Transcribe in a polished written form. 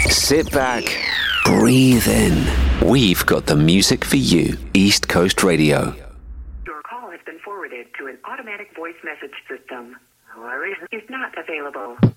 Sit back, breathe in. We've got the music for you. East Coast Radio. Your call has been forwarded to an automatic voice message system. Whoever is not available.